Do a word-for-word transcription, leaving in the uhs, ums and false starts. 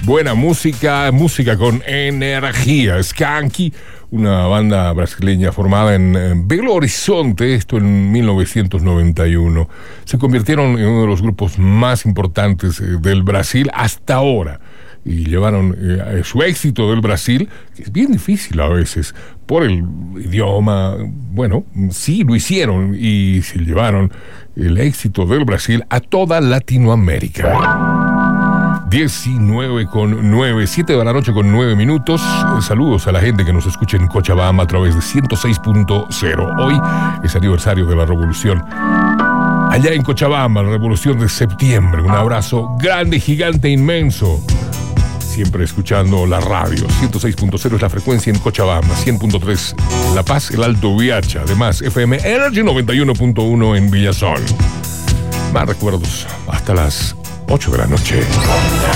buena música, música con energía. Skanky, una banda brasileña formada en, en Belo Horizonte, esto en mil novecientos noventa y uno. Se convirtieron en uno de los grupos más importantes eh, del Brasil hasta ahora. Y llevaron eh, su éxito del Brasil, que es bien difícil a veces, por el idioma. Bueno, sí lo hicieron y se llevaron el éxito del Brasil a toda Latinoamérica. diecinueve con nueve, siete de la noche con nueve minutos. Saludos a la gente que nos escucha en Cochabamba a través de ciento seis punto cero. Hoy es aniversario de la revolución allá en Cochabamba, la revolución de septiembre. Un abrazo grande, gigante, inmenso. Siempre escuchando la radio. ciento seis punto cero es la frecuencia en Cochabamba, cien punto tres La Paz, el Alto Viacha. Además, F M Energy noventa y uno punto uno en Villazón. Más recuerdos hasta las ocho de la noche.